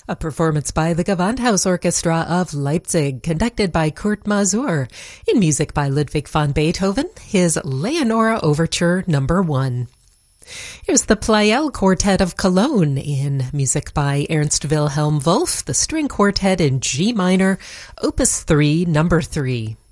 A performance by the Gewandhaus Orchestra of Leipzig, conducted by Kurt Masur, in music by Ludwig van Beethoven, his Leonora Overture No. 1. Here's the Pleyel Quartet of Cologne in music by Ernst Wilhelm Wolff, the string quartet in G minor, Opus 3, No. 3.